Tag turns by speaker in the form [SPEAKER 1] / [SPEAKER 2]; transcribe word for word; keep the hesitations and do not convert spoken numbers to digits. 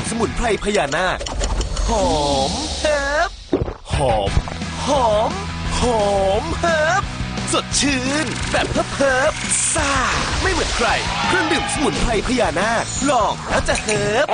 [SPEAKER 1] สมุนไพรพญานาคหอมเฮิร์บหอมหอมหอมเฮิร์บสดชื่นแบบเฮิร์บเฮิร์บซ่าไม่เหมือนใครเครื่องดื่มสมุนไพรพญานาคลองแล้วจะเฮิร์บ